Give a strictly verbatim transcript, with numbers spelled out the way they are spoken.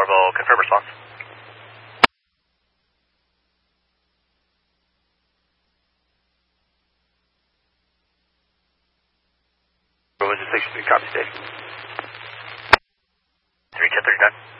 Bravo, confirm response. Bravo, six three, copy station. three ten thirty-nine.